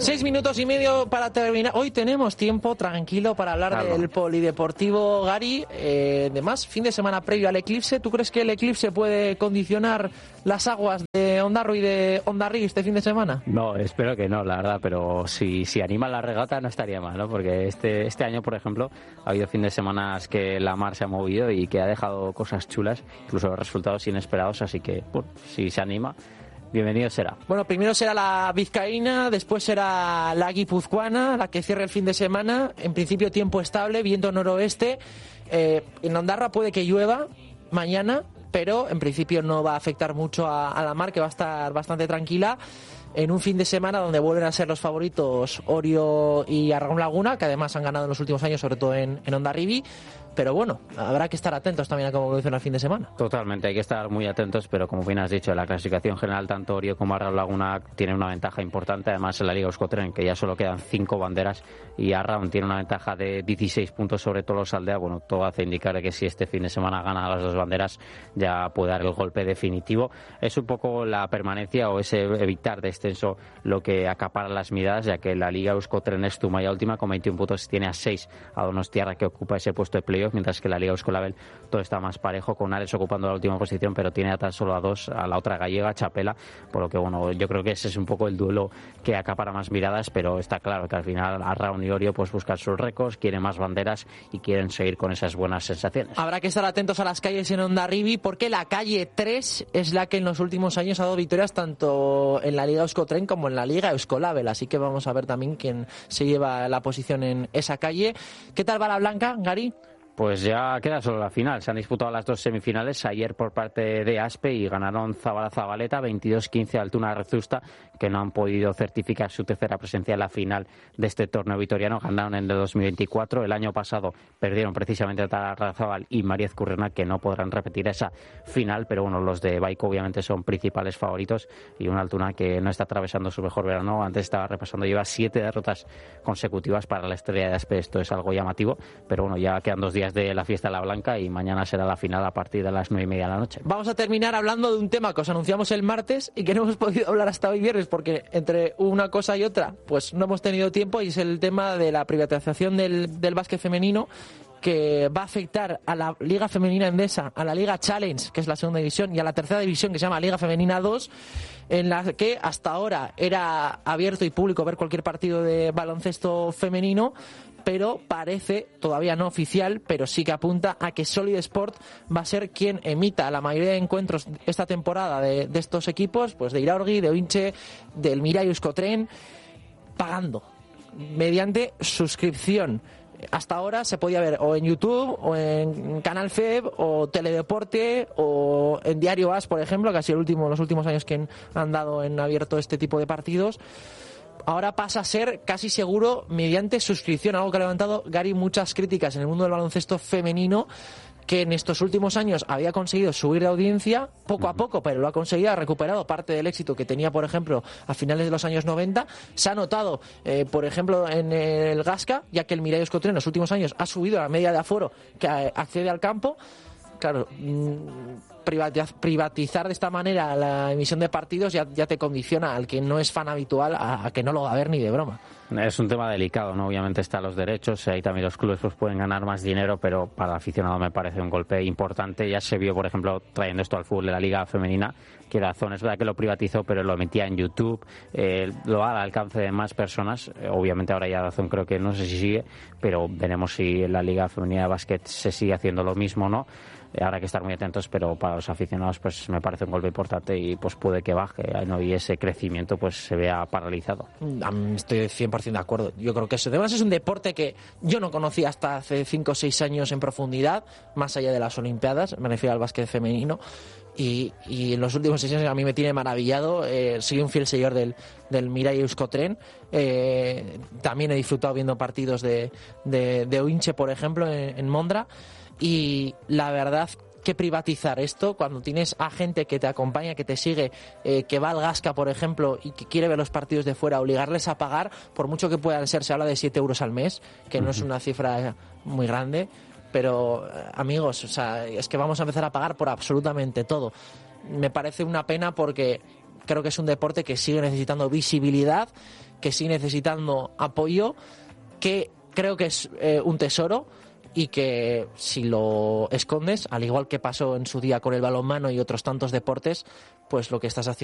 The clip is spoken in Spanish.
6 minutos y medio para terminar. Hoy tenemos tiempo tranquilo para hablar del polideportivo, Gary. Además, fin de semana previo al eclipse. ¿Tú crees que el eclipse puede condicionar las aguas de Ondarroa y de Hondarribia este fin de semana? No, espero que no, la verdad, pero si anima la regata no estaría mal, ¿no? Porque este año, por ejemplo, ha habido fin de semana que la mar se ha movido y que ha dejado cosas chulas, incluso resultados inesperados, así que si se anima, bienvenido será. Bueno, primero será la vizcaína, después será la guipuzcoana, la que cierre el fin de semana. En principio tiempo estable, viento noroeste. En Ondarroa puede que llueva mañana, pero en principio no va a afectar mucho a la mar, que va a estar bastante tranquila. En un fin de semana donde vuelven a ser los favoritos Orio y Aragón Laguna, que además han ganado en los últimos años, sobre todo en Hondarribia. Pero bueno, habrá que estar atentos también a cómo evoluciona el fin de semana. Totalmente, hay que estar muy atentos, pero como bien has dicho, en la clasificación general tanto Orio como Aragón Laguna tienen una ventaja importante. Además, en la Liga Euskotren, que ya solo quedan 5 banderas, y Aragón tiene una ventaja de 16 puntos sobre todos los aldeas. Bueno, todo hace indicar que si este fin de semana gana las 2 banderas, ya puede dar el golpe definitivo. Es un poco la permanencia o ese evitar descenso lo que acapara las miradas, ya que la Liga Euskotren es Zumaia última con 21 puntos, tiene a 6 a Donostiarra, que ocupa ese puesto de playoff, mientras que la Liga Euskolabel todo está más parejo, con Ares ocupando la última posición, pero tiene a tan solo a 2 a la otra gallega, Chapela, por lo que bueno, yo creo que ese es un poco el duelo que acapara más miradas, pero está claro que al final Aragón y Orio pues buscan sus récords, quieren más banderas y quieren seguir con esas buenas sensaciones. Habrá que estar atentos a las calles en Hondarribia, porque la calle 3 es la que en los últimos años ha dado victorias tanto en la Liga Euskotren como en la Liga Euskolabel, así que vamos a ver también quién se lleva la posición en esa calle. ¿Qué tal va la blanca, Gary? Pues ya queda solo la final. Se han disputado las 2 semifinales ayer por parte de Aspe y ganaron Zabala-Zabaleta 22-15 Altuna Rezusta, que no han podido certificar su tercera presencia en la final de este torneo vitoriano. Ganaron en el 2024. El año pasado perdieron precisamente a Tarazabal y María Ezcurrena, que no podrán repetir esa final, pero bueno, los de Baico obviamente son principales favoritos, y una Altuna que no está atravesando su mejor verano. Antes estaba repasando, lleva 7 derrotas consecutivas para la estrella de Aspe. Esto es algo llamativo, pero bueno, ya quedan 2 días de la fiesta de la Blanca y mañana será la final a partir de las 9:30 de la noche. Vamos a terminar hablando de un tema que os anunciamos el martes y que no hemos podido hablar hasta hoy viernes, porque entre una cosa y otra pues no hemos tenido tiempo, y es el tema de la privatización del básquet femenino, que va a afectar a la Liga Femenina Endesa, a la Liga Challenge, que es la segunda división, y a la tercera división, que se llama Liga Femenina 2, en la que hasta ahora era abierto y público ver cualquier partido de baloncesto femenino, pero parece, todavía no oficial, pero sí que apunta a que Solid Sport va a ser quien emita la mayoría de encuentros esta temporada de estos equipos, pues de Iraurgi, de Ointxe, del Mirai Euskotren, pagando mediante suscripción. Hasta ahora se podía ver o en YouTube, o en Canal FEB, o Teledeporte, o en Diario As, por ejemplo, que ha sido los últimos años que han dado en abierto este tipo de partidos. Ahora pasa a ser casi seguro mediante suscripción, algo que ha levantado, Gary, muchas críticas en el mundo del baloncesto femenino, que en estos últimos años había conseguido subir de audiencia poco a poco, pero lo ha conseguido, ha recuperado parte del éxito que tenía, por ejemplo, a finales de los años 90. Se ha notado, por ejemplo, en el Gasca, ya que el Mirai Euskotren en los últimos años ha subido la media de aforo que accede al campo. Claro, privatizar de esta manera la emisión de partidos ya te condiciona al que no es fan habitual a que no lo va a ver ni de broma. Es un tema delicado, ¿no? Obviamente están los derechos, ahí también los clubes pues pueden ganar más dinero, pero para el aficionado me parece un golpe importante. Ya se vio, por ejemplo, trayendo esto al fútbol de la Liga Femenina, que la zona es verdad que lo privatizó, pero lo metía en YouTube, lo da al alcance de más personas. Obviamente ahora ya Dazón creo que no sé si sigue, pero veremos si la Liga Femenina de Básquet se sigue haciendo lo mismo o no. Habrá que estar muy atentos, pero para los aficionados pues me parece un golpe importante y pues puede que baje, ¿no? Y ese crecimiento pues se vea paralizado. Estoy 100% de acuerdo. Yo creo que eso además es un deporte que yo no conocía hasta hace 5 o 6 años en profundidad, más allá de las Olimpiadas, me refiero al básquet femenino, y en los últimos 6 años a mí me tiene maravillado. Soy un fiel seguidor del Mirai Euskotren. También he disfrutado viendo partidos de Ointxe, por ejemplo, en Mondra. Y la verdad que privatizar esto, cuando tienes a gente que te acompaña, que te sigue, que va al Gasca, por ejemplo, y que quiere ver los partidos de fuera, obligarles a pagar, por mucho que puedan ser, se habla de 7 euros al mes, que no es una cifra muy grande, pero amigos, o sea, es que vamos a empezar a pagar por absolutamente todo. Me parece una pena, porque creo que es un deporte que sigue necesitando visibilidad, que sigue necesitando apoyo, que creo que es un tesoro y que si lo escondes, al igual que pasó en su día con el balonmano y otros tantos deportes, pues lo que estás haciendo